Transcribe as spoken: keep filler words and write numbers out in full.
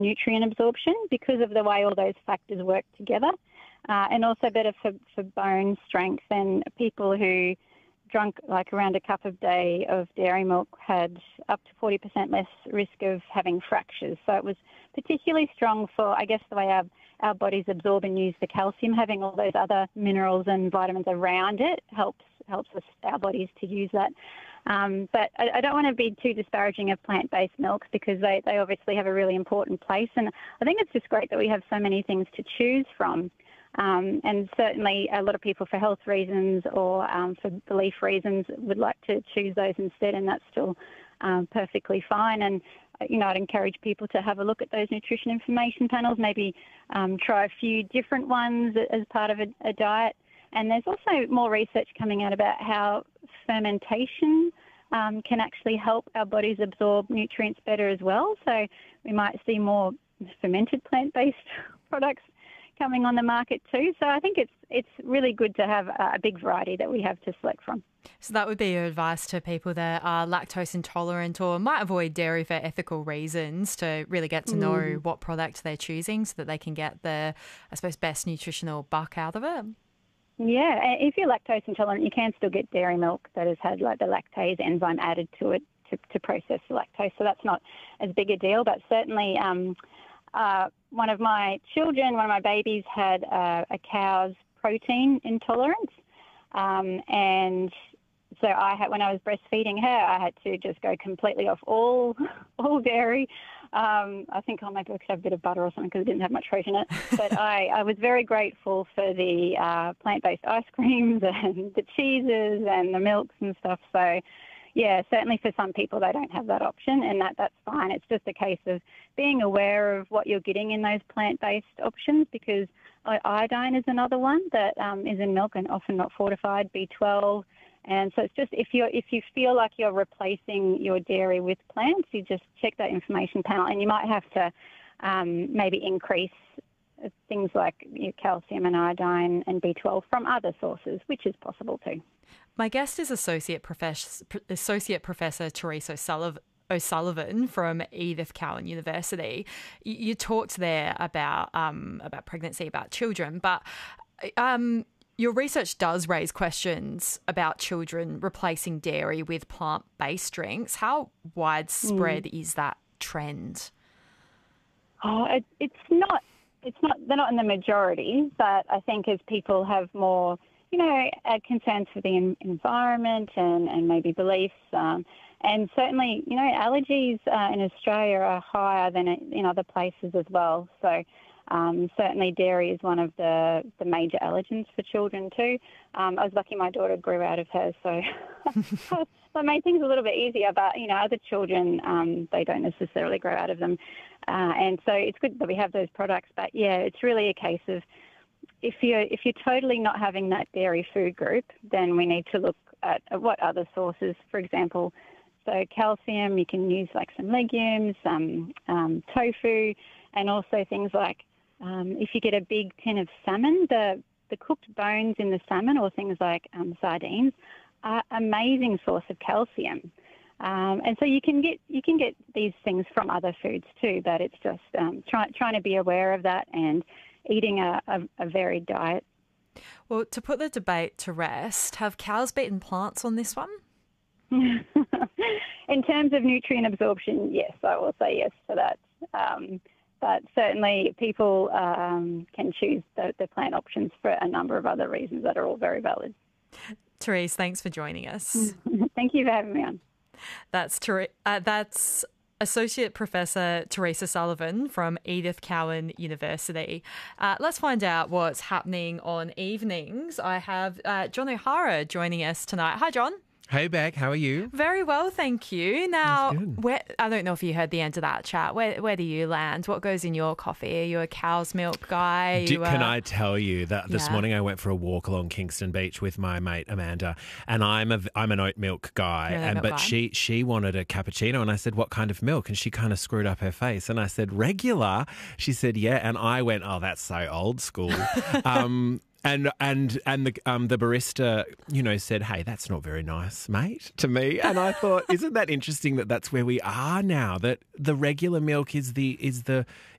nutrient absorption because of the way all those factors work together, uh, and also better for, for bone strength. And people who drunk like around a cup a day of dairy milk had up to forty percent less risk of having fractures. So it was particularly strong for, I guess, the way our, our bodies absorb and use the calcium. Having all those other minerals and vitamins around it helps helps us, our bodies to use that. Um, but I, I don't want to be too disparaging of plant-based milks because they, they obviously have a really important place. And I think it's just great that we have so many things to choose from. Um, and certainly a lot of people for health reasons or um, for belief reasons would like to choose those instead, and that's still um, perfectly fine. And, you know, I'd encourage people to have a look at those nutrition information panels, maybe um, try a few different ones as part of a, a diet. And there's also more research coming out about how fermentation um, can actually help our bodies absorb nutrients better as well. So we might see more fermented plant-based products coming on the market too. So I think it's it's really good to have a big variety that we have to select from. So that would be your advice to people that are lactose intolerant or might avoid dairy for ethical reasons, to really get to know mm. what product they're choosing so that they can get the, I suppose, best nutritional buck out of it. Yeah, if you're lactose intolerant, you can still get dairy milk that has had like the lactase enzyme added to it to, to process the lactose. So that's not as big a deal, but certainly um, uh, one of my children, one of my babies had uh, a cow's protein intolerance. Um, and so I had, when I was breastfeeding her, I had to just go completely off all all dairy. Um, I think, oh, maybe I could have a bit of butter or something because it didn't have much fruit in it. But I, I was very grateful for the uh, plant-based ice creams and the cheeses and the milks and stuff. So, yeah, certainly for some people they don't have that option, and that, that's fine. It's just a case of being aware of what you're getting in those plant-based options, because iodine is another one that um, is in milk and often not fortified, B twelve. And so it's just if you if you feel like you're replacing your dairy with plants, you just check that information panel, and you might have to um, maybe increase things like your calcium and iodine and B twelve from other sources, which is possible too. My guest is Associate Professor, Associate Professor Teresa O'Sullivan. O'Sullivan from Edith Cowan University. You talked there about um, about pregnancy, about children, but um, your research does raise questions about children replacing dairy with plant-based drinks. How widespread mm. is that trend? Oh, it, it's not. It's not. They're not in the majority, but I think as people have more, you know, uh, concerns for the en- environment and, and maybe beliefs. Um, And certainly, you know, allergies uh, in Australia are higher than in other places as well. So um, certainly dairy is one of the, the major allergens for children too. Um, I was lucky my daughter grew out of hers, so that made things a little bit easier. But, you know, other children, um, they don't necessarily grow out of them. Uh, and so it's good that we have those products. But, yeah, it's really a case of if you're, if you're totally not having that dairy food group, then we need to look at, at what other sources, for example, so calcium, you can use like some legumes, some um, tofu, and also things like um, if you get a big tin of salmon, the, the cooked bones in the salmon or things like um, sardines are amazing source of calcium. Um, and so you can get you can get these things from other foods too, but it's just um, try, trying to be aware of that and eating a, a, a varied diet. Well, to put the debate to rest, have cows beaten plants on this one? In terms of nutrient absorption, yes, I will say yes to that. Um, but certainly people um, can choose the, the plant options for a number of other reasons that are all very valid. Therese, thanks for joining us. Thank you for having me on. That's Ter- uh, that's Associate Professor Teresa Sullivan from Edith Cowan University. Uh, let's find out what's happening on evenings. I have uh, John O'Hara joining us tonight. Hi, John. Hey, Beck, how are you? Very well, thank you. Now, where, I don't know if you heard the end of that chat. Where where do you land? What goes in your coffee? Are you a cow's milk guy? Do, you, uh, can I tell you that this yeah. morning I went for a walk along Kingston Beach with my mate Amanda, and I'm a I'm an oat milk guy, Really and milk but guy. she she wanted a cappuccino, and I said, what kind of milk? And she kind of screwed up her face, and I said, regular. She said, yeah, and I went, oh, that's so old school. um, And and and the um the barista, you know, said, "Hey, that's not very nice, mate," to me. And I thought, isn't that interesting that that's where we are now? That the regular milk is the is the